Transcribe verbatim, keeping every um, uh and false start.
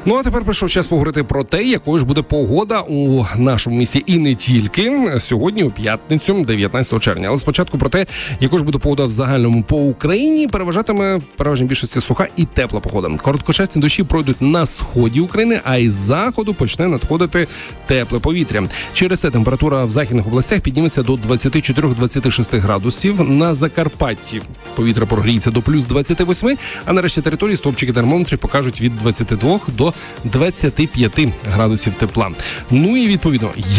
Ну, а тепер прийшов час поговорити про те, якою ж буде погода у нашому місті і не тільки сьогодні, у п'ятницю, дев'ятнадцятого червня. Але спочатку про те, якою ж буде погода в загальному по Україні, переважатиме переважній більшості суха і тепла погода. Короткочасні дощі пройдуть на сході України, а із заходу почне надходити тепле повітря. Через це температура в західних областях підніметься до двадцять чотири - двадцять шість градусів. На Закарпатті повітря прогріється до плюс двадцять вісім, а на решті території стовпчики термометрів покажуть від двадцять два до двадцять п'ять градусів тепла. Ну і відповідно,